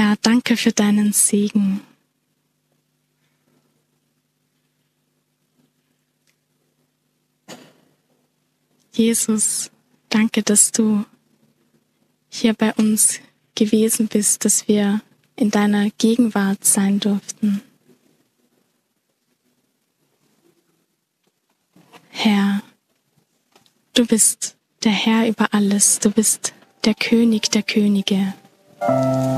Herr, danke für deinen Segen. Jesus, danke, dass du hier bei uns gewesen bist, dass wir in deiner Gegenwart sein durften. Herr, du bist der Herr über alles, du bist der König der Könige.